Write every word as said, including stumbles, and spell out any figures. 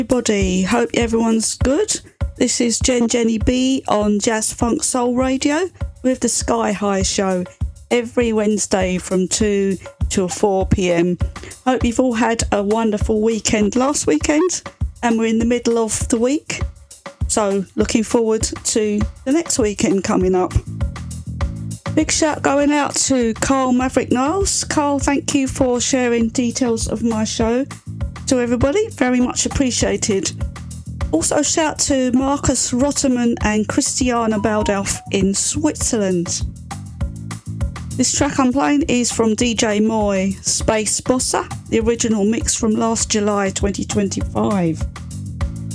Everybody, hope everyone's good. This is Jen Jenny B on Jazz Funk Soul Radio with the Sky High Show every Wednesday from two till four p.m. Hope you've all had a wonderful weekend last weekend and we're in the middle of the week. So looking forward to the next weekend coming up. Big shout going out to Carl Maverick Niles. Carl, thank you for sharing details of my show to everybody. Very much appreciated. Also shout to Marcus Rotterman and Christiana Baldauf in Switzerland. This track I'm playing is from D J Moy, Space Bossa, the original mix from last July twenty twenty-five.